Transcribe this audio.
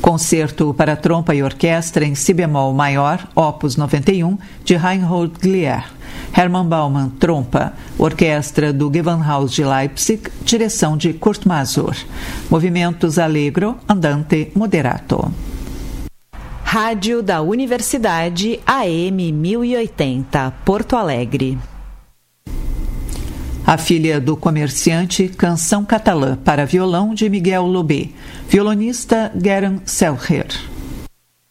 Concerto para trompa e orquestra em si bemol maior, opus 91, de Reinhold Glier. Hermann Baumann, trompa. Orquestra do Gewandhaus de Leipzig, direção de Kurt Masur. Movimentos allegro, andante, moderato. Rádio da Universidade AM 1080, Porto Alegre. A Filha do Comerciante, canção catalã para violão de Miguel Lobé. Violonista Guerin Selher.